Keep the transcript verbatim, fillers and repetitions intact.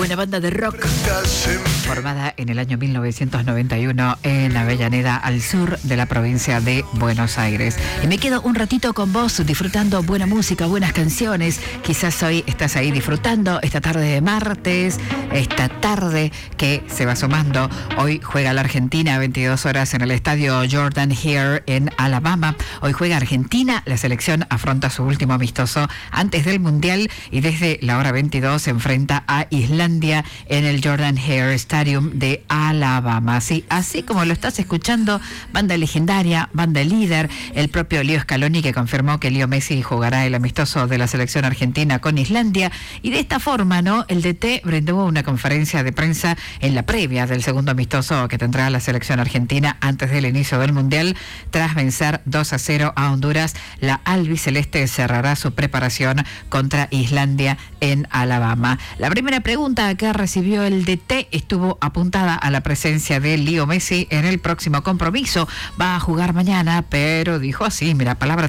buena banda de rock formada en el año mil novecientos noventa y uno en Avellaneda, al sur de la provincia de Buenos Aires. Y me quedo un ratito con vos disfrutando buena música, buenas canciones. Quizás hoy estás ahí disfrutando esta tarde de martes, esta tarde que se va sumando. Hoy juega la Argentina a veintidós horas en el estadio Jordan Hare en Alabama. Hoy juega Argentina, la selección afronta su último amistoso antes del Mundial y desde la hora veintidós se enfrenta a Islandia en el Jordan Hare Stadium de Alabama. Sí, así como lo estás escuchando, banda legendaria, banda líder, el propio Leo Scaloni, que confirmó que Leo Messi jugará el amistoso de la selección argentina con Islandia, y de esta forma, ¿no? El D T brindó una conferencia de prensa en la previa del segundo amistoso que tendrá la selección argentina antes del inicio del Mundial. Tras vencer dos a cero a Honduras, la albiceleste cerrará su preparación contra Islandia en Alabama. La primera pregunta que recibió el D T estuvo apuntada a la presencia de Leo Messi en el próximo compromiso. Va a jugar mañana, pero dijo así, mira, palabra